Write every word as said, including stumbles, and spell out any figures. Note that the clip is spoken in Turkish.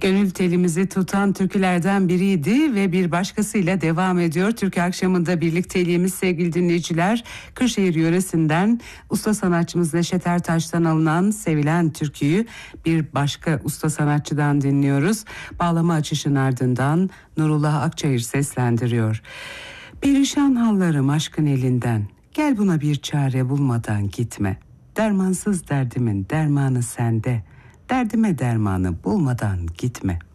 Gönül telimizi tutan türkülerden biriydi ve bir başkasıyla devam ediyor. Türkü akşamında birlikteliğimiz sevgili dinleyiciler. Kırşehir yöresinden usta sanatçımız Neşet Ertaş'tan alınan sevilen türküyü bir başka usta sanatçıdan dinliyoruz. Bağlama açışın ardından Nurullah Akçayır seslendiriyor. Perişan hallarım aşkın elinden, gel buna bir çare bulmadan gitme. Dermansız derdimin dermanı sende, derdime dermanı bulmadan gitme.